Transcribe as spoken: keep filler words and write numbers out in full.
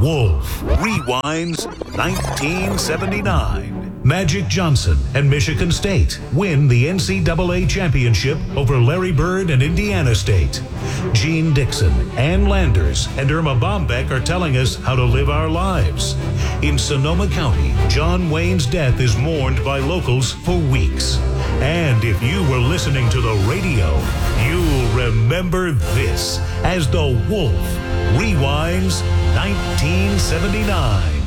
Wolf rewinds nineteen seventy-nine. Magic Johnson and Michigan State win the N C double A championship over Larry Bird and Indiana State. Gene Dixon, Ann Landers, and Irma Bombeck are telling us how to live our lives. In Sonoma County, John Wayne's death is mourned by locals for weeks. And if you were listening to the radio, you'll remember this as the Wolf rewinds nineteen seventy-nine.